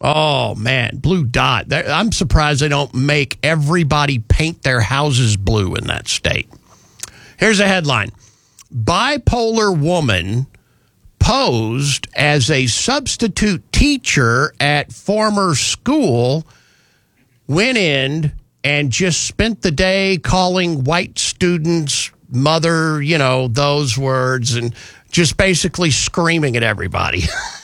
Oh, man, blue dot. I'm surprised they don't make everybody paint their houses blue in that state. Here's a headline. Bipolar woman posed as a substitute teacher at former school, went in and just spent the day calling white students mother, those words, and just basically screaming at everybody.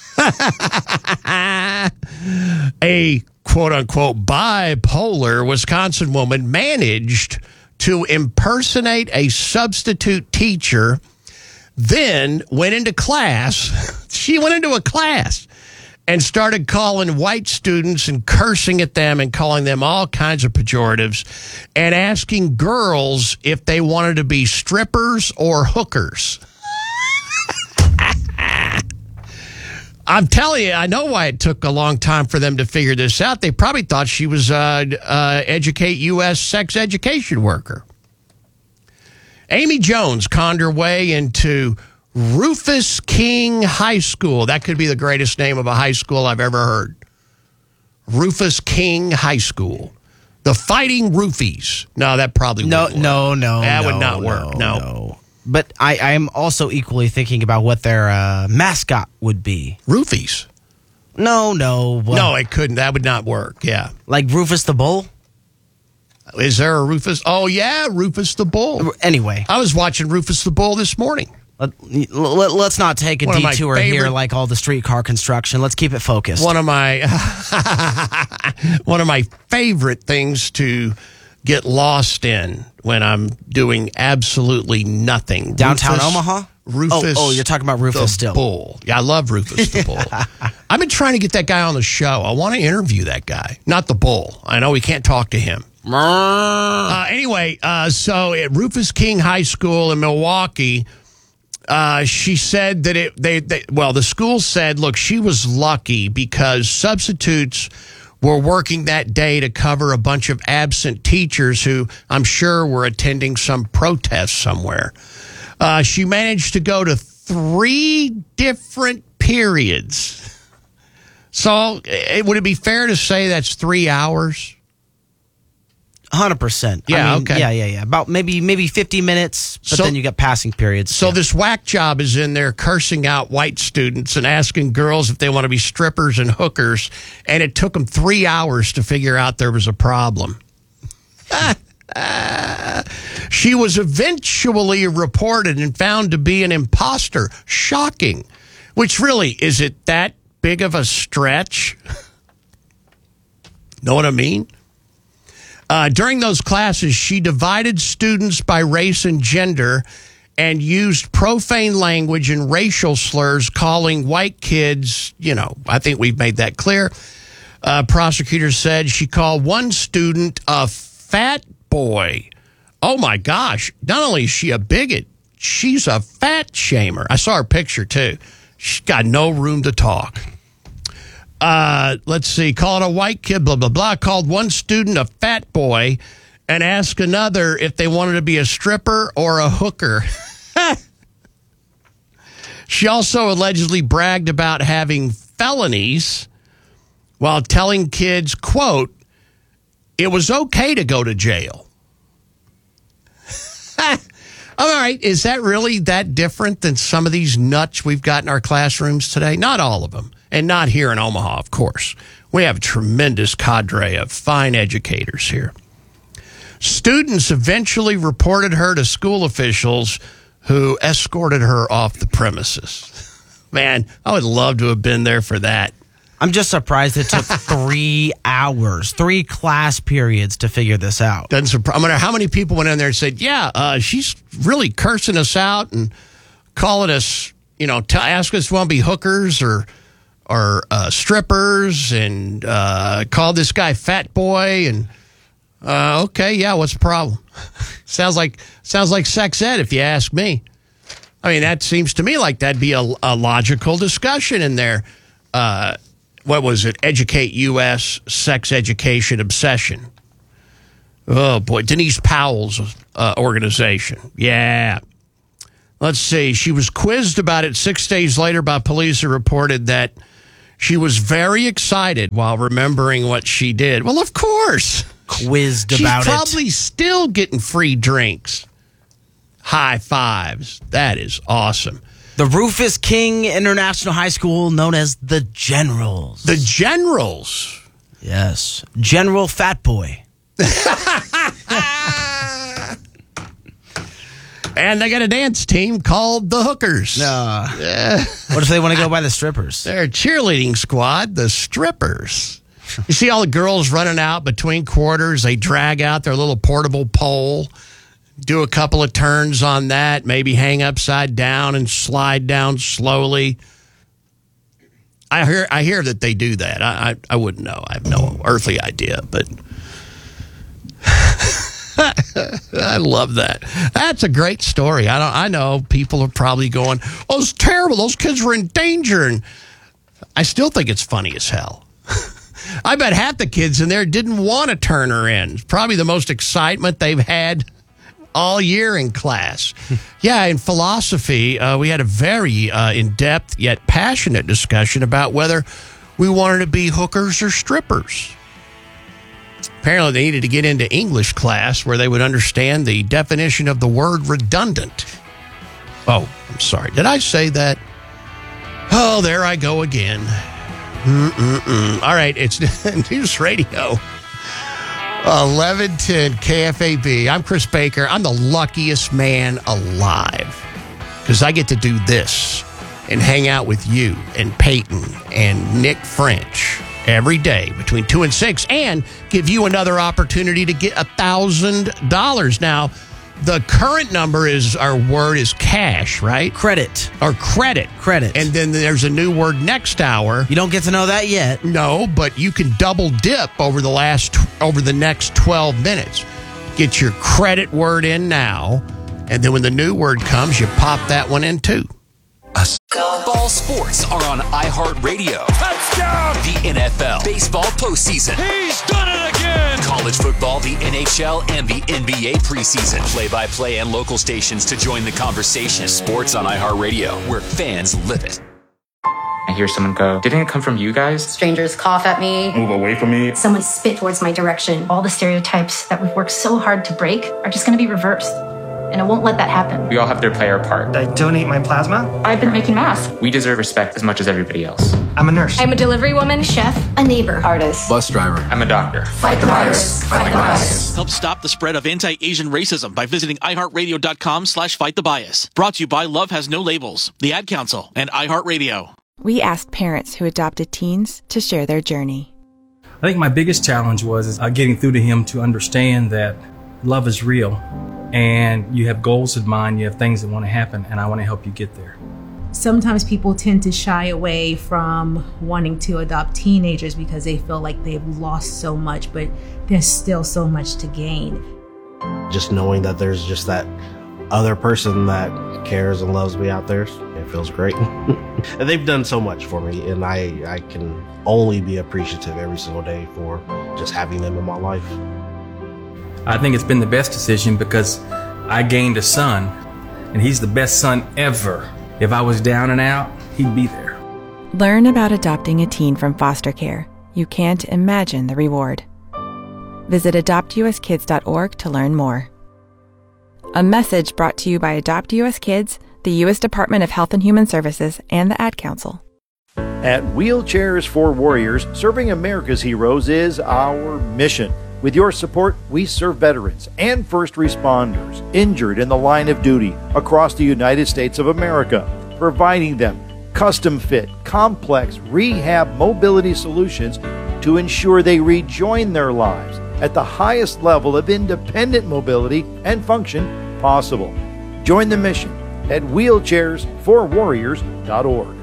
A quote-unquote bipolar Wisconsin woman managed to impersonate a substitute teacher, then went into class. She went into a class and started calling white students and cursing at them and calling them all kinds of pejoratives and asking girls if they wanted to be strippers or hookers. I'm telling you, I know why it took a long time for them to figure this out. They probably thought she was Educate U.S. sex education worker. Amy Jones conned her way into Rufus King High School. That could be the greatest name of a high school I've ever heard. Rufus King High School. The Fighting Roofies. No, that probably wouldn't work. No. That would not work. No. But I am also equally thinking about what their mascot would be. Roofies. No. No, it couldn't. That would not work. Yeah. Like Rufus the Bull? Is there a Rufus? Oh, yeah, Rufus the Bull. Anyway. I was watching Rufus the Bull this morning. Let's not take a detour here like all the streetcar construction. Let's keep it focused. One of my favorite things to get lost in when I'm doing absolutely nothing. Downtown Omaha? Rufus. Oh, you're talking about Rufus still. Bull. Yeah, I love Rufus the Bull. I've been trying to get that guy on the show. I want to interview that guy. Not the Bull. I know we can't talk to him. Anyway, so at Rufus King High School in Milwaukee, she said that the school said, look, she was lucky because substitutes were working that day to cover a bunch of absent teachers who I'm sure were attending some protest somewhere. She managed to go to 3 different periods. So would it be fair to say that's 3 hours? 100%. Yeah, okay. Yeah. About maybe 50 minutes, but then you got passing periods. So this whack job is in there cursing out white students and asking girls if they want to be strippers and hookers, and it took them 3 hours to figure out there was a problem. She was eventually reported and found to be an imposter. Shocking. Which really, is it that big of a stretch? Know what I mean? During those classes, she divided students by race and gender and used profane language and racial slurs, calling white kids, I think we've made that clear. Prosecutors said she called one student a fat boy. Oh, my gosh. Not only is she a bigot, she's a fat shamer. I saw her picture, too. She's got no room to talk. Let's see, called a white kid, blah, blah, blah, called one student a fat boy and asked another if they wanted to be a stripper or a hooker. She also allegedly bragged about having felonies while telling kids, quote, it was okay to go to jail. All right, is that really that different than some of these nuts we've got in our classrooms today? Not all of them. And not here in Omaha, of course. We have a tremendous cadre of fine educators here. Students eventually reported her to school officials who escorted her off the premises. Man, I would love to have been there for that. I'm just surprised it took 3 hours, 3 class periods to figure this out. Doesn't surprise. I wonder how many people went in there and said, she's really cursing us out and calling us, ask us if we want to be hookers or strippers, and call this guy fat boy, and okay, yeah, what's the problem? sounds like sex ed, if you ask me. I mean, that seems to me like that'd be a logical discussion in there. What was it? Educate U.S. Sex Education Obsession. Oh, boy. Denise Powell's organization. Yeah. Let's see. She was quizzed about it 6 days later by police who reported that She was very excited while remembering what she did. Well, of course. Quizzed about it. She's probably still getting free drinks. High fives. That is awesome. The Rufus King International High School, known as the Generals. The Generals. Yes. General Fat Boy. And they got a dance team called the Hookers. What if they want to go by the Strippers? Their cheerleading squad, the Strippers. You see all the girls running out between quarters. They drag out their little portable pole, do a couple of turns on that, maybe hang upside down and slide down slowly. I hear that they do that. I wouldn't know. I have no earthly idea, but I love that. That's a great story. I know people are probably going, "Oh, it's terrible. Those kids were in danger." And I still think it's funny as hell. I bet half the kids in there didn't want to turn her in. It's probably the most excitement they've had all year in class. Yeah, in philosophy, we had a very in-depth yet passionate discussion about whether we wanted to be hookers or strippers. Apparently, they needed to get into English class where they would understand the definition of the word redundant. Oh, I'm sorry. Did I say that? Oh, there I go again. All right, it's News Radio 1110 KFAB. I'm Chris Baker. I'm the luckiest man alive because I get to do this and hang out with you and Peyton and Nick French every day between 2 and 6 and give you another opportunity to get $1,000. Now, the current number is, our word is cash, right? Credit. Or credit. Credit. And then there's a new word next hour. You don't get to know that yet. No, but you can double dip over the next 12 minutes. Get your credit word in now, and then when the new word comes, you pop that one in too. Ball sports are on iHeartRadio. Touchdown! The NFL, baseball postseason. He's done it again! College football, the NHL, and the NBA preseason. Play-by-play and local stations to join the conversation. Sports on iHeartRadio, where fans live it. I hear someone go, "Didn't it come from you guys?" Strangers cough at me. Move away from me. Someone spit towards my direction. All the stereotypes that we've worked so hard to break are just going to be reversed. And I won't let that happen. We all have to play our part. I donate my plasma. I've been making masks. We deserve respect as much as everybody else. I'm a nurse. I'm a delivery woman, chef, a neighbor, artist. Bus driver. I'm a doctor. Fight the virus. Fight the bias. Help stop the spread of anti-Asian racism by visiting iHeartRadio.com/fightthebbias. Brought to you by Love Has No Labels, the Ad Council, and iHeartRadio. We asked parents who adopted teens to share their journey. I think my biggest challenge was getting through to him to understand that love is real and you have goals in mind, you have things that want to happen, and I want to help you get there. Sometimes people tend to shy away from wanting to adopt teenagers because they feel like they've lost so much, but there's still so much to gain. Just knowing that there's just that other person that cares and loves me out there, it feels great. And they've done so much for me, and I can only be appreciative every single day for just having them in my life. I think it's been the best decision because I gained a son, and he's the best son ever. If I was down and out, he'd be there. Learn about adopting a teen from foster care. You can't imagine the reward. Visit adoptuskids.org to learn more. A message brought to you by Adopt US Kids, the U.S. Department of Health and Human Services, and the Ad Council. At Wheelchairs for Warriors, serving America's heroes is our mission. With your support, we serve veterans and first responders injured in the line of duty across the United States of America, providing them custom-fit, complex rehab mobility solutions to ensure they rejoin their lives at the highest level of independent mobility and function possible. Join the mission at wheelchairsforwarriors.org.